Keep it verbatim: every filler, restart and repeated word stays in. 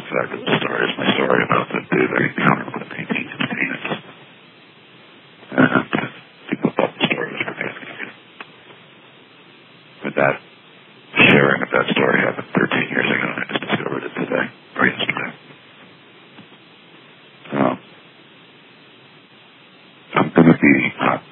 fabulous story is my story about the dude I encountered with paintings and paintings. And people thought the story was ridiculous. But that sharing of that story happened thirteen years ago, and I just discovered it today, or yesterday. Um, I'm going to be uh,